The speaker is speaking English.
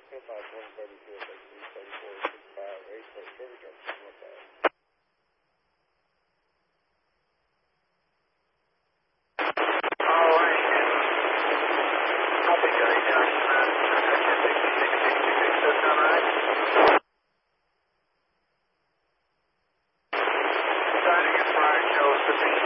Headlights 132, FXC 3465, 8 place traffic jump, 1 5. Starting at 5, shows 15.